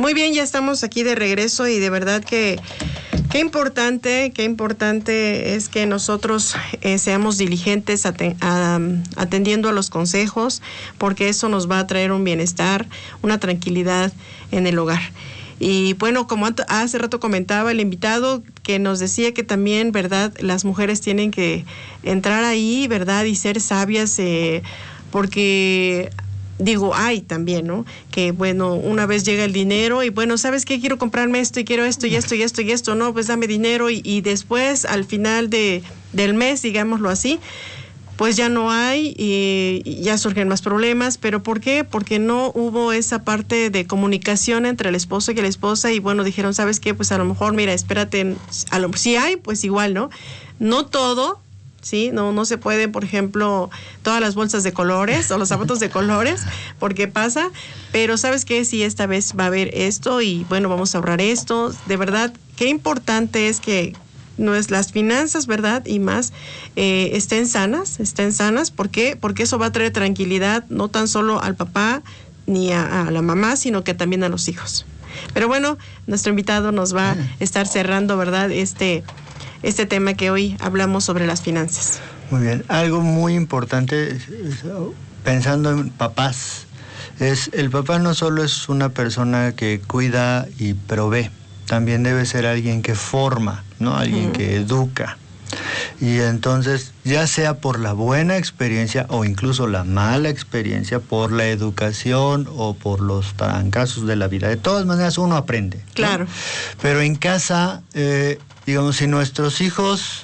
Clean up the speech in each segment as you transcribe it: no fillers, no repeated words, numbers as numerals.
Muy bien, ya estamos aquí de regreso y de verdad que qué importante es que nosotros seamos diligentes atendiendo a los consejos, porque eso nos va a traer un bienestar, una tranquilidad en el hogar. Y bueno, como hace rato comentaba el invitado, que nos decía que también, ¿verdad?, las mujeres tienen que entrar ahí, ¿verdad?, y ser sabias, porque digo, hay también, ¿no?, que bueno, una vez llega el dinero y bueno, ¿sabes qué? Quiero comprarme esto y quiero esto y esto y esto y esto, no, pues dame dinero y después al final del mes, digámoslo así, pues ya no hay y ya surgen más problemas. ¿Pero por qué? Porque no hubo esa parte de comunicación entre el esposo y la esposa y bueno, dijeron, ¿sabes qué? Pues a lo mejor, mira, espérate, si hay, pues igual, ¿no? No todo, ¿sí? No se puede, por ejemplo, todas las bolsas de colores o los zapatos de colores, porque pasa, pero ¿sabes qué? Sí, esta vez va a haber esto y bueno, vamos a ahorrar esto. De verdad, qué importante es que las finanzas, ¿verdad?, y más estén sanas. ¿Por qué? Porque eso va a traer tranquilidad no tan solo al papá ni a la mamá, sino que también a los hijos. Pero bueno, nuestro invitado nos va a estar cerrando, ¿verdad?, este tema que hoy hablamos sobre las finanzas. Muy bien, algo muy importante, pensando en papás, el papá no solo es una persona que cuida y provee, también debe ser alguien que forma, ¿no? Alguien que educa. Y entonces, ya sea por la buena experiencia o incluso la mala experiencia, por la educación o por los trancazos de la vida, de todas maneras uno aprende, ¿no? Claro. Pero en casa, digamos, si nuestros hijos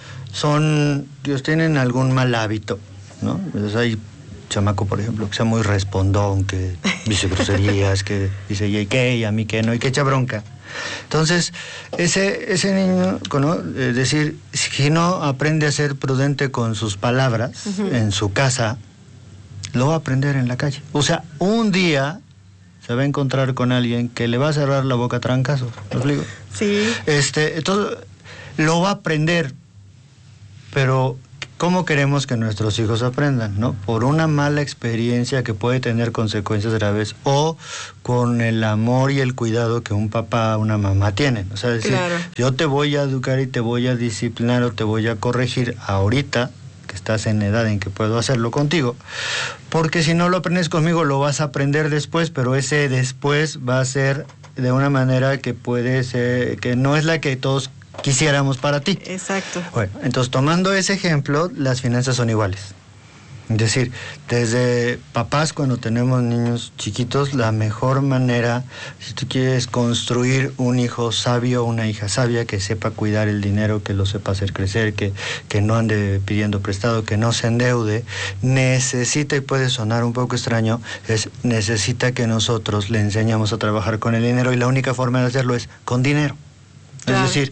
tienen algún mal hábito, ¿no? Entonces hay chamaco, por ejemplo, que sea muy respondón, que dice groserías, que dice, ¿y qué? ¿Y a mí qué? ¿No? Y que echa bronca. Entonces, ese niño, ¿no?, es decir, si no aprende a ser prudente con sus palabras en su casa, lo va a aprender en la calle. O sea, un día se va a encontrar con alguien que le va a cerrar la boca a trancazos, ¿me explico? Sí. Entonces, lo va a aprender, pero ¿cómo queremos que nuestros hijos aprendan, no? Por una mala experiencia que puede tener consecuencias graves o con el amor y el cuidado que un papá o una mamá tienen. O sea, decir, claro, yo te voy a educar y te voy a disciplinar o te voy a corregir ahorita, que estás en edad en que puedo hacerlo contigo, porque si no lo aprendes conmigo lo vas a aprender después, pero ese después va a ser de una manera que puede ser, que no es la que todos quisiéramos para ti. Exacto. Bueno, entonces tomando ese ejemplo, las finanzas son iguales. Es decir, desde papás, cuando tenemos niños chiquitos, la mejor manera, si tú quieres construir un hijo sabio, una hija sabia, que sepa cuidar el dinero, que lo sepa hacer crecer, que no ande pidiendo prestado, que no se endeude, necesita, y puede sonar un poco extraño, necesita que nosotros le enseñemos a trabajar con el dinero, y la única forma de hacerlo es con dinero. Claro. Es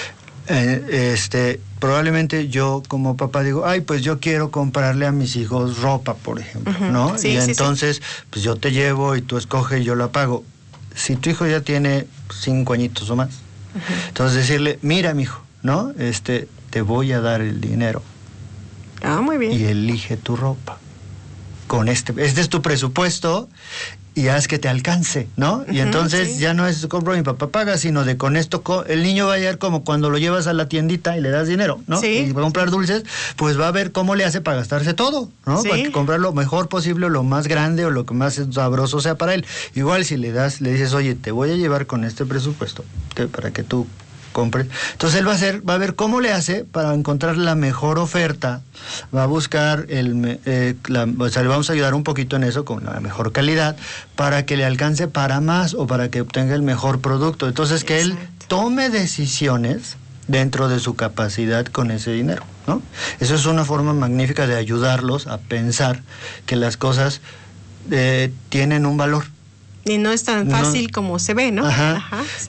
decir, probablemente yo como papá digo, pues yo quiero comprarle a mis hijos ropa, por ejemplo, ¿no? Sí, y entonces, pues yo te llevo y tú escoges y yo la pago. Si tu hijo ya tiene 5 añitos o más, entonces decirle, mira, mijo, ¿no? Te voy a dar el dinero. Muy bien. Y elige tu ropa. Con este es tu presupuesto, y haz que te alcance, ¿no? Y entonces ya no es compro mi papá paga, sino de con esto el niño va a ir como cuando lo llevas a la tiendita y le das dinero, ¿no? Sí. Y va a comprar dulces, pues va a ver cómo le hace para gastarse todo, ¿no? Sí. Para comprar lo mejor posible, o lo más grande, o lo que más sabroso sea para él. Igual si le dices, oye, te voy a llevar con este presupuesto para que tú compres. Entonces él va a ver cómo le hace para encontrar la mejor oferta, va a buscar o sea, le vamos a ayudar un poquito en eso, con la mejor calidad, para que le alcance para más o para que obtenga el mejor producto. Entonces que él tome decisiones dentro de su capacidad con ese dinero, ¿no? Eso es una forma magnífica de ayudarlos a pensar que las cosas tienen un valor. Y no es tan fácil como se ve, ¿no? Ajá.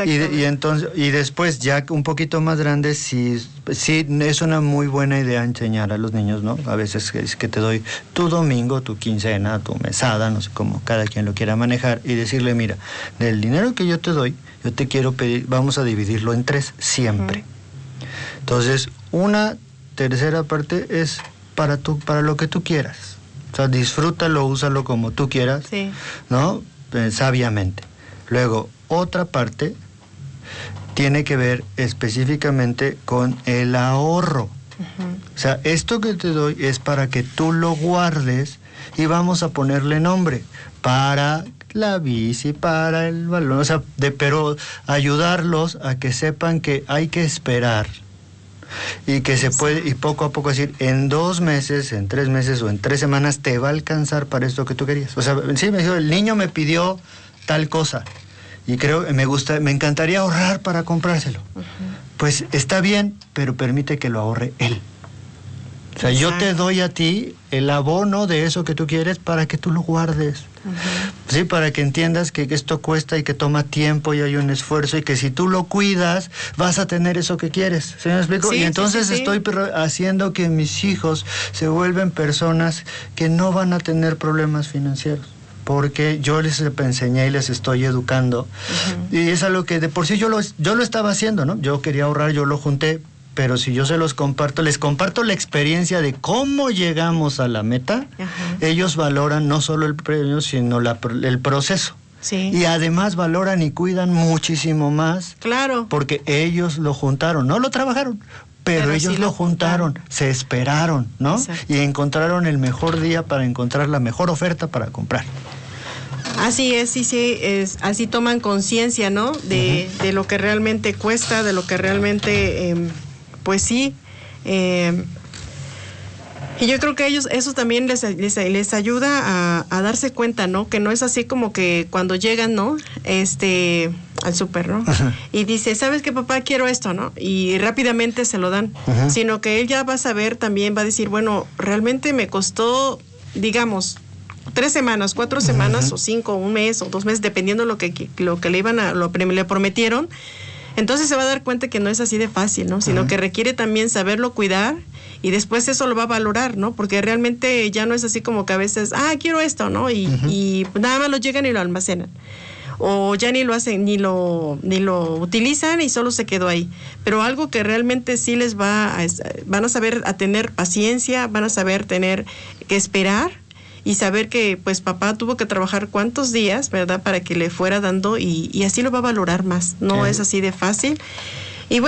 Y después, ya un poquito más grande, sí es una muy buena idea enseñar a los niños, ¿no? A veces es que te doy tu domingo, tu quincena, tu mesada, no sé cómo cada quien lo quiera manejar, y decirle, mira, del dinero que yo te doy, yo te quiero pedir, vamos a dividirlo en 3 siempre. Entonces, una tercera parte es para lo que tú quieras. O sea, disfrútalo, úsalo como tú quieras, ¿no? Sabiamente. Luego, otra parte tiene que ver específicamente con el ahorro. O sea, esto que te doy es para que tú lo guardes y vamos a ponerle nombre para la bici, para el balón, o sea, pero ayudarlos a que sepan que hay que esperar y que se puede, y poco a poco decir, en 2 meses, en 3 meses o en 3 semanas te va a alcanzar para esto que tú querías. O sea, sí, me dijo, el niño me pidió tal cosa y creo que me encantaría ahorrar para comprárselo. Pues está bien, pero permite que lo ahorre él. O sea, yo te doy a ti el abono de eso que tú quieres para que tú lo guardes. Sí, para que entiendas que esto cuesta y que toma tiempo y hay un esfuerzo y que si tú lo cuidas vas a tener eso que quieres. ¿Sí me explico? Sí, y entonces estoy haciendo que mis hijos se vuelven personas que no van a tener problemas financieros. Porque yo les enseñé y les estoy educando. Y es algo que de por sí yo lo estaba haciendo, ¿no? Yo quería ahorrar, yo lo junté, pero si yo se los comparto, les comparto la experiencia de cómo llegamos a la meta, ellos valoran no solo el premio, sino el proceso. Sí. Y además valoran y cuidan muchísimo más. Claro. Porque ellos lo juntaron, no lo trabajaron. Pero ellos sí lo juntaron, se esperaron, ¿no? Exacto. Y encontraron el mejor día para encontrar la mejor oferta para comprar. Así es, sí, así toman conciencia, ¿no? De lo que realmente cuesta, de lo que realmente, pues sí. Y yo creo que eso también les ayuda a darse cuenta, ¿no? Que no es así como que cuando llegan, ¿no? Al súper, ¿no? Y dice, ¿sabes qué, papá? Quiero esto, ¿no? Y rápidamente se lo dan. Sino que él ya va a saber también, va a decir, bueno, realmente me costó, digamos, 3 semanas, 4 semanas, o 5, 1 mes, o 2 meses, dependiendo lo que le prometieron. Entonces se va a dar cuenta que no es así de fácil, ¿no? Sino que requiere también saberlo cuidar y después eso lo va a valorar, ¿no? Porque realmente ya no es así como que a veces, quiero esto, ¿no? Y nada más lo llegan y lo almacenan. O ya ni lo hacen, ni lo utilizan y solo se quedó ahí. Pero algo que realmente sí van a saber a tener paciencia, van a saber tener que esperar y saber que pues papá tuvo que trabajar cuántos días, ¿verdad? Para que le fuera dando y así lo va a valorar más. No es así de fácil.